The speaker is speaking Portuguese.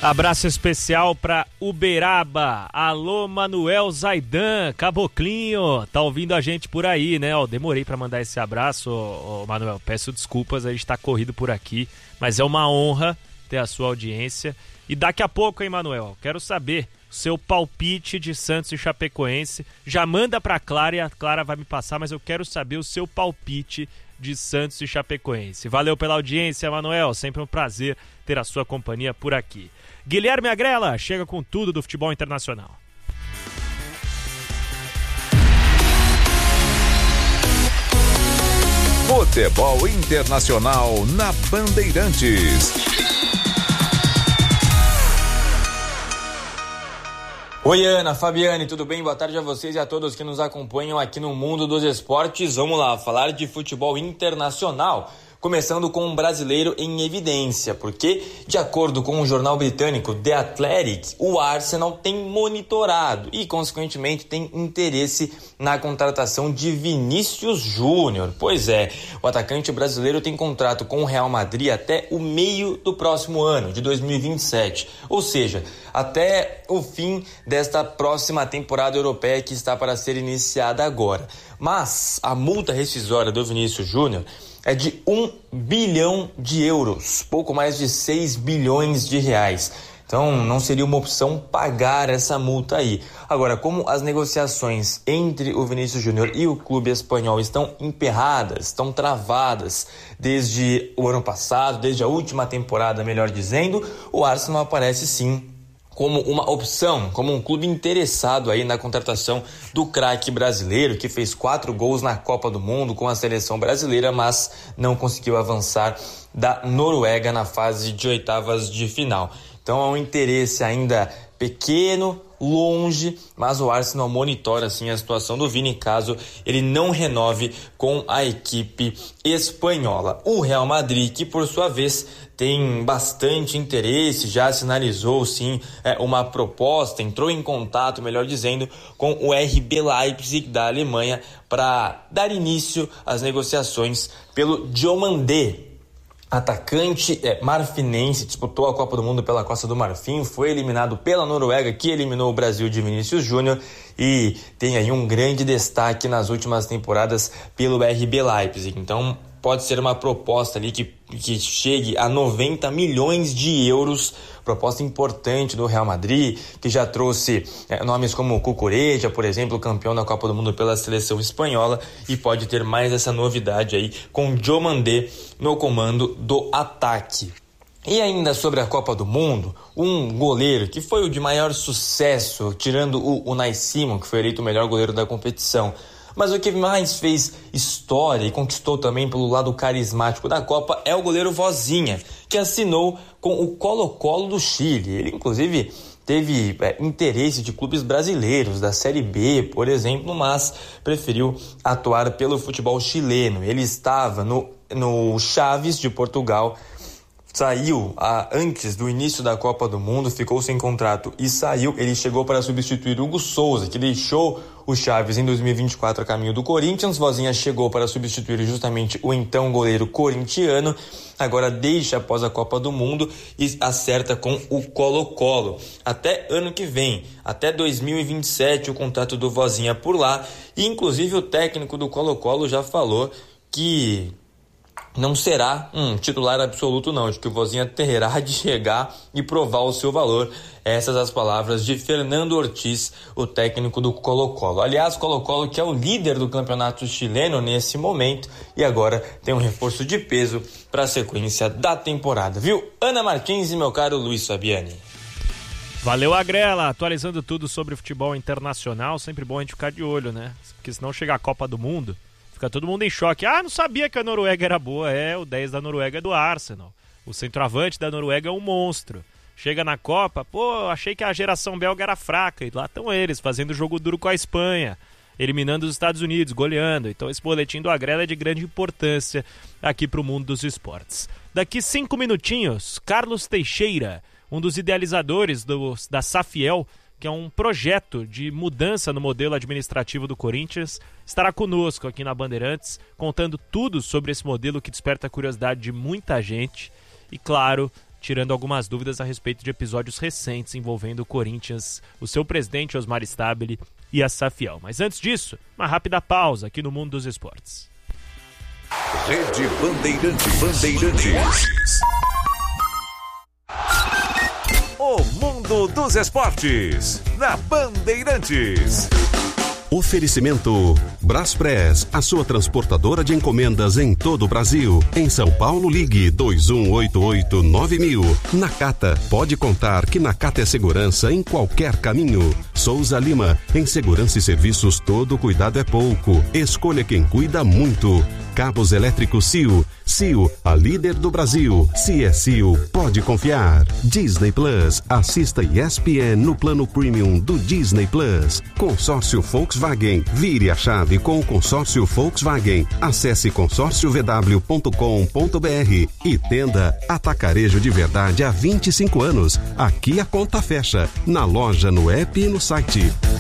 Abraço especial para Uberaba. Alô, Manuel Zaidan, Caboclinho, tá ouvindo a gente por aí, né? Demorei para mandar esse abraço, Manuel. Peço desculpas, a gente tá corrido por aqui, mas é uma honra ter a sua audiência. E daqui a pouco, hein, Manuel? Quero saber o seu palpite de Santos e Chapecoense. Já manda pra Clara e a Clara vai me passar, mas eu quero saber o seu palpite de Santos e Chapecoense. Valeu pela audiência, Manuel. Sempre um prazer ter a sua companhia por aqui. Guilherme Agrela chega com tudo do futebol internacional. Futebol Internacional na Bandeirantes. Oi, Ana, Fabiane, tudo bem? Boa tarde a vocês e a todos que nos acompanham aqui no Mundo dos Esportes. Vamos lá, falar de futebol internacional. Começando com um brasileiro em evidência, porque, de acordo com o jornal britânico The Athletic, o Arsenal tem monitorado e, consequentemente, tem interesse na contratação de Vinícius Júnior. Pois é, o atacante brasileiro tem contrato com o Real Madrid até o meio do próximo ano, de 2027. Ou seja, até o fim desta próxima temporada europeia que está para ser iniciada agora. Mas a multa rescisória do Vinícius Júnior é de 1 bilhão de euros, pouco mais de 6 bilhões de reais. Então não seria uma opção pagar essa multa aí. Agora, como as negociações entre o Vinícius Júnior e o clube espanhol estão emperradas, estão travadas desde o ano passado, desde a última temporada, melhor dizendo, o Arsenal aparece sim como uma opção, como um clube interessado aí na contratação do craque brasileiro, que fez 4 gols na Copa do Mundo com a seleção brasileira, mas não conseguiu avançar da Noruega na fase de oitavas de final. Então é um interesse ainda pequeno, longe, mas o Arsenal monitora assim a situação do Vini caso ele não renove com a equipe espanhola. O Real Madrid, que por sua vez tem bastante interesse, já sinalizou sim uma proposta, entrou em contato, melhor dizendo, com o RB Leipzig da Alemanha para dar início às negociações pelo Diomandé. Atacante marfinense, disputou a Copa do Mundo pela Costa do Marfim, foi eliminado pela Noruega, que eliminou o Brasil de Vinícius Júnior, e tem aí um grande destaque nas últimas temporadas pelo RB Leipzig. Então pode ser uma proposta ali que chegue a 90 milhões de euros, proposta importante do Real Madrid, que já trouxe nomes como Cucurella, por exemplo, campeão da Copa do Mundo pela seleção espanhola, e pode ter mais essa novidade aí com Diomandé no comando do ataque. E ainda sobre a Copa do Mundo, um goleiro que foi o de maior sucesso, tirando o Unai Simon, que foi eleito o melhor goleiro da competição, mas o que mais fez história e conquistou também pelo lado carismático da Copa é o goleiro Vozinha, que assinou com o Colo-Colo do Chile. Ele, inclusive, teve interesse de clubes brasileiros, da Série B, por exemplo, mas preferiu atuar pelo futebol chileno. Ele estava no Chaves de Portugal, saiu antes do início da Copa do Mundo, ficou sem contrato e saiu. Ele chegou para substituir Hugo Souza, que deixou o Chaves em 2024 a caminho do Corinthians. Vozinha chegou para substituir justamente o então goleiro corintiano, agora deixa após a Copa do Mundo e acerta com o Colo-Colo. Até ano que vem, até 2027, o contrato do Vozinha por lá, e inclusive o técnico do Colo-Colo já falou que não será um titular absoluto não, de que o Vozinha terá de chegar e provar o seu valor. Essas as palavras de Fernando Ortiz, o técnico do Colo-Colo. Aliás, Colo-Colo que é o líder do campeonato chileno nesse momento e agora tem um reforço de peso para a sequência da temporada, viu? Ana Martins e meu caro Luiz Fabiani. Valeu, Agrela, atualizando tudo sobre futebol internacional. Sempre bom a gente ficar de olho, né? Porque senão chega a Copa do Mundo, fica todo mundo em choque. Não sabia que a Noruega era boa. O 10 da Noruega é do Arsenal. O centroavante da Noruega é um monstro. Chega na Copa, achei que a geração belga era fraca. E lá estão eles, fazendo jogo duro com a Espanha, eliminando os Estados Unidos, goleando. Então esse boletim do Agrela é de grande importância aqui para o mundo dos esportes. Daqui 5 minutinhos, Carlos Teixeira, um dos idealizadores da Safiel, que é um projeto de mudança no modelo administrativo do Corinthians, estará conosco aqui na Bandeirantes, contando tudo sobre esse modelo que desperta a curiosidade de muita gente e, claro, tirando algumas dúvidas a respeito de episódios recentes envolvendo o Corinthians, o seu presidente Osmar Stabile e a Safiel. Mas antes disso, uma rápida pausa aqui no Mundo dos Esportes. Rede Bandeirantes. O Mundo dos Esportes, na Bandeirantes. Oferecimento Braspress, a sua transportadora de encomendas em todo o Brasil. Em São Paulo, ligue 2188-9000. Nakata, pode contar que Nakata é segurança em qualquer caminho. Souza Lima, em segurança e serviços todo cuidado é pouco. Escolha quem cuida muito. Cabos elétricos CIO. CIO, a líder do Brasil. Se é CIO, pode confiar. Disney Plus, assista ESPN no plano premium do Disney Plus. Consórcio Volkswagen, vire a chave com o consórcio Volkswagen. Acesse consórciovw.com.br e Tenda Atacarejo de Verdade há 25 anos. Aqui a conta fecha, na loja, no app e no site.